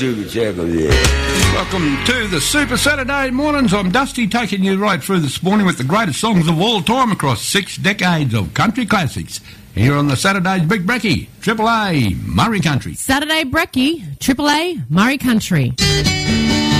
Welcome to the Super Saturday Mornings. I'm Dusty, taking you right through this morning with the greatest songs of all time across 6 decades of country classics. Here on the Saturday's Big Brekkie, Triple A, Murray Country. Saturday Brekkie, Triple A, Murray Country.